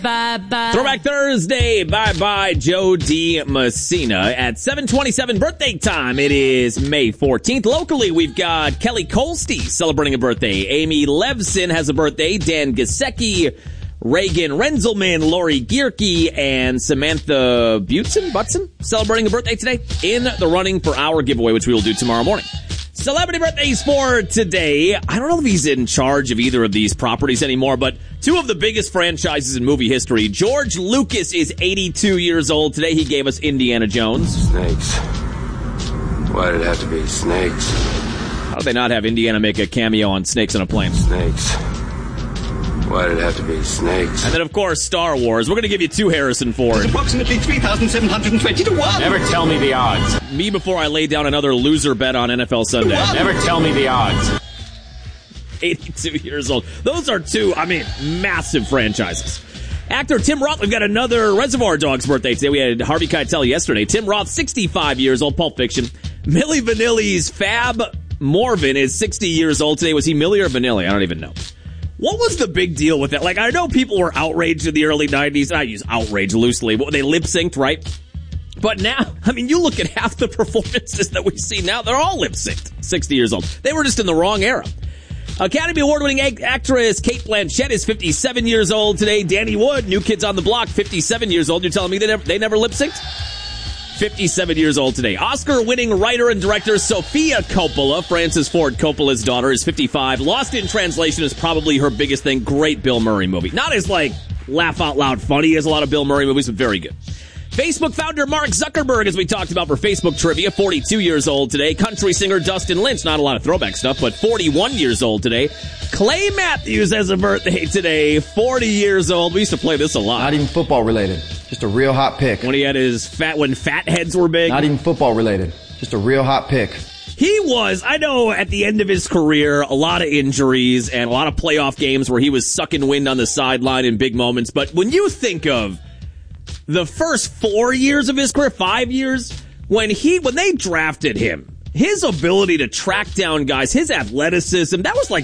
Bye-bye. Throwback Thursday. Bye-bye, Joe D. Messina. At 7:27 birthday time, it is May 14th. Locally, we've got Kelly Kolste celebrating a birthday. Amy Levson has a birthday. Dan Gasecki, Reagan Renzelman, Lori Gierke, and Samantha Butson celebrating a birthday today in the running for our giveaway, which we will do tomorrow morning. Celebrity birthdays for today. I don't know if he's in charge of either of these properties anymore, but two of the biggest franchises in movie history. George Lucas is 82 years old. Today he gave us Indiana Jones. Snakes. Why did it have to be snakes? How did they not have Indiana make a cameo on Snakes on a Plane? Snakes. Why did it have to be snakes? And then, of course, Star Wars. We're going to give you two Harrison Ford. It's approximately 3,720 to 1. Never tell me the odds. Me before I lay down another loser bet on NFL Sunday. Never tell me the odds. 82 years old. Those are two, massive franchises. Actor Tim Roth, we've got another Reservoir Dogs birthday today. We had Harvey Keitel yesterday. Tim Roth, 65 years old, Pulp Fiction. Milli Vanilli's Fab Morvan is 60 years old today. Was he Milli or Vanilli? I don't even know. What was the big deal with that? Like, I know people were outraged in the early 90s. I use outrage loosely. They lip-synced, right? But now, you look at half the performances that we see now, they're all lip-synced. 60 years old. They were just in the wrong era. Academy Award-winning actress Cate Blanchett is 57 years old today. Danny Wood, New Kids on the Block, 57 years old. You're telling me they never lip-synced? 57 years old today. Oscar-winning writer and director Sofia Coppola, Francis Ford Coppola's daughter, is 55. Lost in Translation is probably her biggest thing. Great Bill Murray movie. Not as, laugh-out-loud funny as a lot of Bill Murray movies, but very good. Facebook founder Mark Zuckerberg, as we talked about for Facebook Trivia, 42 years old today. Country singer Dustin Lynch, not a lot of throwback stuff, but 41 years old today. Clay Matthews has a birthday today, 40 years old. We used to play this a lot. Not even football related. Just a real hot pick. When he had when fat heads were big. Not even football related. Just a real hot pick. He was, I know, at the end of his career, a lot of injuries and a lot of playoff games where he was sucking wind on the sideline in big moments. But when you think of the first 4 years of his career, 5 years, when they drafted him, his ability to track down guys, his athleticism, that was like